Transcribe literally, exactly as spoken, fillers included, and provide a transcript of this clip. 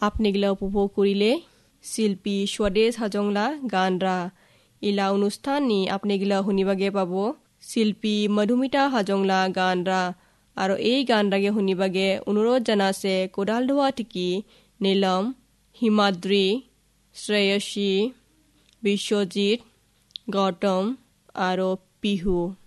আপনিগিলা উপভোগ করিলে শিল্পী স্বদেশ হাজংলা গানরা ইলা অনুষ্ঠান নি আপনিগিলা শুনিবাগে পাব শিল্পী মধুমিতা হাজংলা গানরা আৰু এই গানরাগে শুনিবাগে অনুৰোধ জানাছে কোদাল ধোৱা টিকি নীলম হিমাদ্ৰী শ্ৰেয়সী বিশ্বজিৎ গৌতম আৰু পিহু।